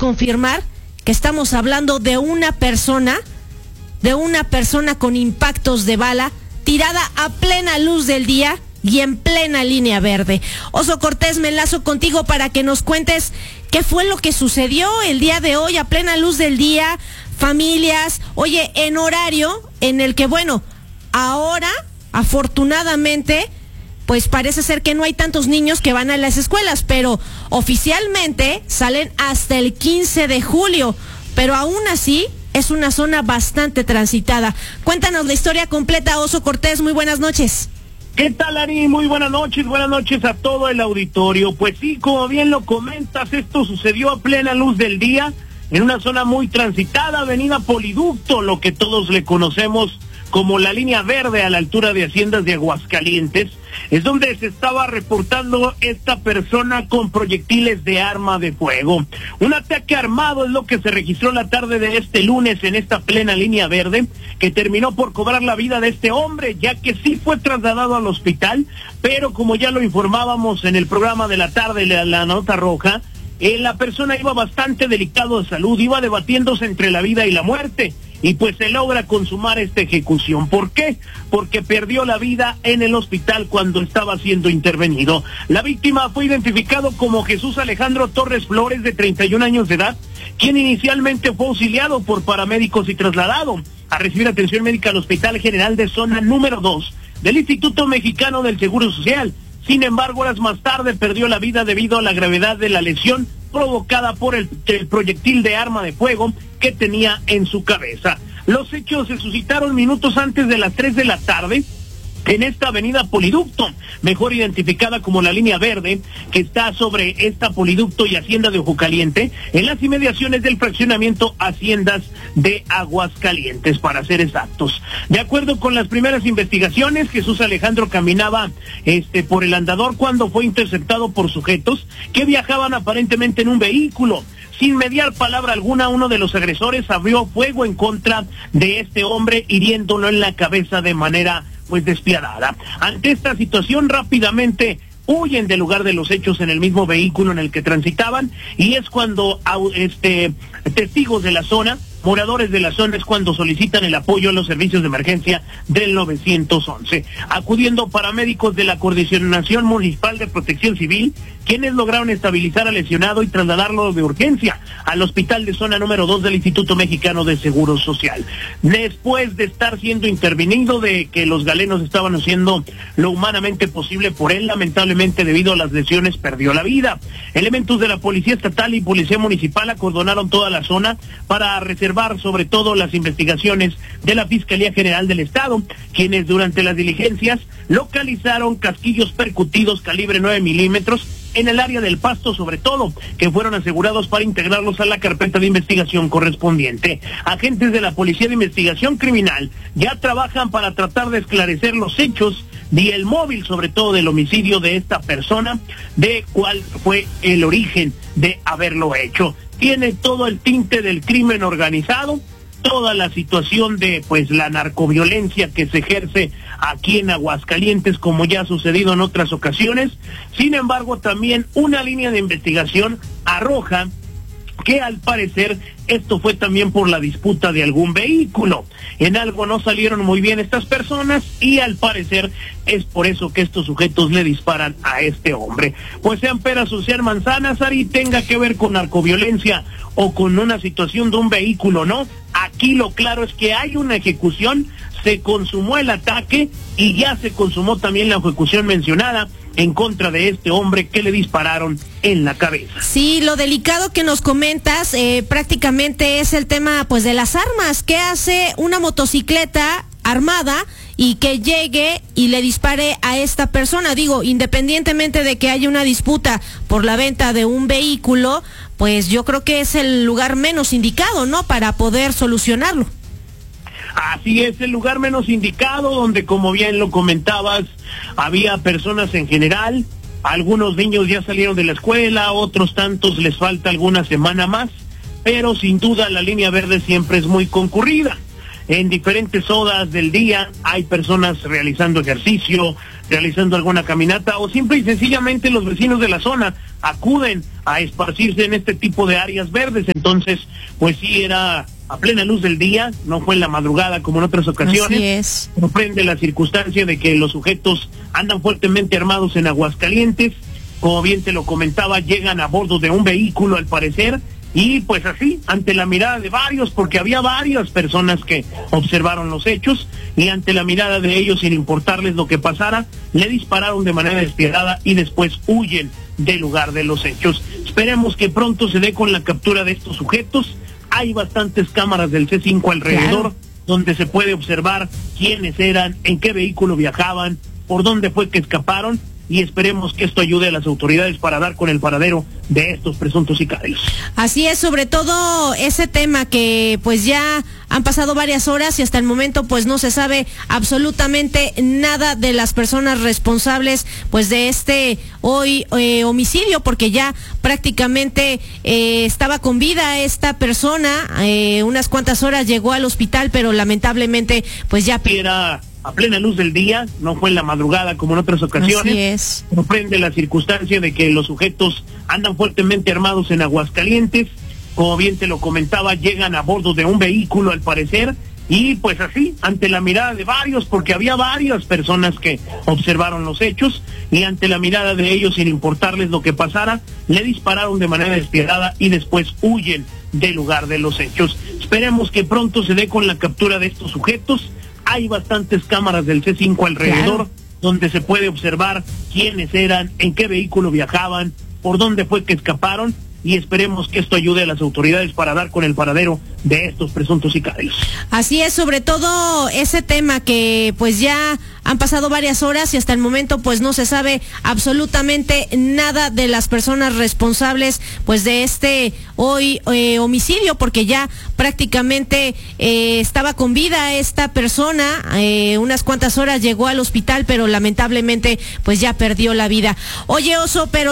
confirmar que estamos hablando de una persona con impactos de bala tirada a plena luz del día y en plena línea verde. Oso Cortés, me enlazo contigo para que nos cuentes qué fue lo que sucedió el día de hoy a plena luz del día, familias, oye, en horario en el que, bueno, ahora, afortunadamente, pues parece ser que no hay tantos niños que van a las escuelas, pero oficialmente salen hasta el 15 de julio, pero aún así es una zona bastante transitada. Cuéntanos la historia completa, Oso Cortés, muy buenas noches. ¿Qué tal, Ari? Muy buenas noches a todo el auditorio. Pues sí, como bien lo comentas, esto sucedió a plena luz del día, en una zona muy transitada, avenida Poliducto, lo que todos le conocemos como la línea verde a la altura de Haciendas de Aguascalientes, es donde se estaba reportando esta persona con proyectiles de arma de fuego. Un ataque armado es lo que se registró la tarde de este lunes en esta plena línea verde, que terminó por cobrar la vida de este hombre, ya que sí fue trasladado al hospital, pero como ya lo informábamos en el programa de la tarde, la Nota Roja, la persona iba bastante delicado de salud, iba debatiéndose entre la vida y la muerte, y pues se logra consumar esta ejecución. ¿Por qué? Porque perdió la vida en el hospital cuando estaba siendo intervenido. La víctima fue identificado como Jesús Alejandro Torres Flores, de 31 años de edad, quien inicialmente fue auxiliado por paramédicos y trasladado a recibir atención médica al Hospital General de Zona número 2 del Instituto Mexicano del Seguro Social. Sin embargo, horas más tarde perdió la vida debido a la gravedad de la lesión provocada por el proyectil de arma de fuego que tenía en su cabeza. Los hechos se suscitaron minutos antes de las 3 de la tarde en esta avenida Poliducto, mejor identificada como la línea verde, que está sobre esta Poliducto y Hacienda de Ojo Caliente, en las inmediaciones del fraccionamiento Haciendas de Aguascalientes, para ser exactos. De acuerdo con las primeras investigaciones, Jesús Alejandro caminaba por el andador cuando fue interceptado por sujetos que viajaban aparentemente en un vehículo. Sin mediar palabra alguna, uno de los agresores abrió fuego en contra de este hombre, hiriéndolo en la cabeza de manera despiadada. Ante esta situación, rápidamente huyen del lugar de los hechos en el mismo vehículo en el que transitaban, y es cuando testigos de la zona, moradores de la zona, es cuando solicitan el apoyo a los servicios de emergencia del 911, acudiendo paramédicos de la Coordinación Municipal de Protección Civil, quienes lograron estabilizar al lesionado y trasladarlo de urgencia al hospital de zona número 2 del Instituto Mexicano de Seguro Social. Después de estar siendo intervenido, de que los galenos estaban haciendo lo humanamente posible por él, lamentablemente debido a las lesiones perdió la vida. Elementos de la Policía Estatal y Policía Municipal acordonaron toda la zona para reservar sobre todo las investigaciones de la Fiscalía General del Estado, quienes durante las diligencias localizaron casquillos percutidos calibre 9 milímetros en el área del Pasto, sobre todo, que fueron asegurados para integrarlos a la carpeta de investigación correspondiente. Agentes de la Policía de Investigación Criminal ya trabajan para tratar de esclarecer los hechos y el móvil, sobre todo, del homicidio de esta persona, de cuál fue el origen de haberlo hecho. Tiene todo el tinte del crimen organizado, toda la situación de la narcoviolencia que se ejerce aquí en Aguascalientes, como ya ha sucedido en otras ocasiones. Sin embargo, también una línea de investigación arroja que al parecer esto fue también por la disputa de algún vehículo. En algo no salieron muy bien estas personas y al parecer es por eso que estos sujetos le disparan a este hombre. Pues sean peras o sean manzanas, Ari, tenga que ver con narcoviolencia o con una situación de un vehículo, ¿no? Aquí lo claro es que hay una ejecución, se consumó el ataque y ya se consumó también la ejecución mencionada en contra de este hombre que le dispararon en la cabeza. Sí, lo delicado que nos comentas prácticamente es el tema de las armas. ¿Qué hace una motocicleta armada y que llegue y le dispare a esta persona? Digo, independientemente de que haya una disputa por la venta de un vehículo, pues yo creo que es el lugar menos indicado, ¿no?, para poder solucionarlo. Así es, el lugar menos indicado, donde, como bien lo comentabas, había personas en general, algunos niños ya salieron de la escuela, otros tantos les falta alguna semana más, pero sin duda la línea verde siempre es muy concurrida. En diferentes horas del día hay personas realizando ejercicio, realizando alguna caminata, o simple y sencillamente los vecinos de la zona acuden a esparcirse en este tipo de áreas verdes. Entonces, pues sí, era a plena luz del día, no fue en la madrugada como en otras ocasiones. Así es. Sorprende la circunstancia de que los sujetos andan fuertemente armados en Aguascalientes. Como bien te lo comentaba, llegan a bordo de un vehículo al parecer, y pues así, ante la mirada de varios, porque había varias personas que observaron los hechos, y ante la mirada de ellos, sin importarles lo que pasara, le dispararon de manera despiadada y después huyen del lugar de los hechos. Esperemos que pronto se dé con la captura de estos sujetos. Hay bastantes cámaras del C5 alrededor, claro, donde se puede observar quiénes eran, en qué vehículo viajaban, por dónde fue que escaparon, y esperemos que esto ayude a las autoridades para dar con el paradero de estos presuntos sicarios. Así es, sobre todo ese tema que pues ya han pasado varias horas y hasta el momento pues no se sabe absolutamente nada de las personas responsables pues de este homicidio, porque ya prácticamente estaba con vida esta persona, unas cuantas horas llegó al hospital, pero lamentablemente pues ya... Era a plena luz del día, no fue en la madrugada como en otras ocasiones. Así es. Sorprende la circunstancia de que los sujetos andan fuertemente armados en Aguascalientes. Como bien te lo comentaba, llegan a bordo de un vehículo al parecer, y pues así, ante la mirada de varios, porque había varias personas que observaron los hechos, y ante la mirada de ellos, sin importarles lo que pasara, le dispararon de manera despiadada y después huyen del lugar de los hechos. Esperemos que pronto se dé con la captura de estos sujetos. Hay bastantes cámaras del C5 alrededor, claro, donde se puede observar quiénes eran, en qué vehículo viajaban, por dónde fue que escaparon, y esperemos que esto ayude a las autoridades para dar con el paradero de estos presuntos sicarios. Así es, sobre todo ese tema que pues ya han pasado varias horas y hasta el momento pues no se sabe absolutamente nada de las personas responsables pues de este homicidio, porque ya prácticamente estaba con vida esta persona, unas cuantas horas llegó al hospital, pero lamentablemente pues ya perdió la vida. Oye, Oso, pero